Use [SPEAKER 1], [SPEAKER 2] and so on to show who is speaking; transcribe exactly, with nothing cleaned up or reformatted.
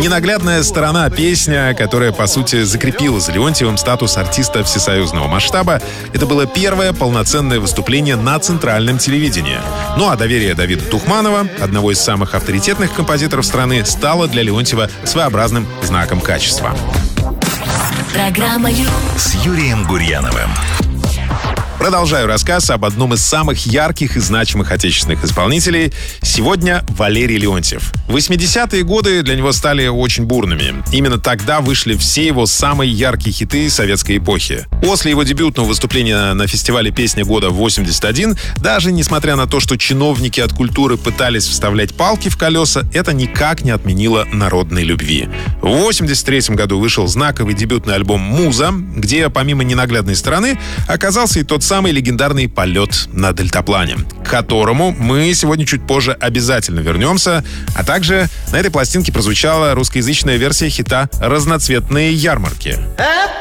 [SPEAKER 1] Ненаглядная сторона, песня, которая, по сути, закрепила за Леонтьевым статус артиста всесоюзного масштаба. Это было первое полноценное выступление на центральном телевидении. Ну а доверие Давида Тухманова, одного из самых авторитетных композиторов страны, стало для Леонтьева своеобразным знаком качества.
[SPEAKER 2] Программа
[SPEAKER 3] с Юрием Гурьяновым.
[SPEAKER 1] Продолжаю рассказ об одном из самых ярких и значимых отечественных исполнителей. Сегодня Валерий Леонтьев. восьмидесятые годы для него стали очень бурными. Именно тогда вышли все его самые яркие хиты советской эпохи. После его дебютного выступления на фестивале «Песня года» восемьдесят один, даже несмотря на то, что чиновники от культуры пытались вставлять палки в колеса, это никак не отменило народной любви. В восемьдесят третьем году вышел знаковый дебютный альбом «Муза», где помимо ненаглядной стороны оказался и тот самый легендарный «Полет на дельтаплане», к которому мы сегодня чуть позже обязательно вернемся. А также на этой пластинке прозвучала русскоязычная версия хита «Разноцветные ярмарки».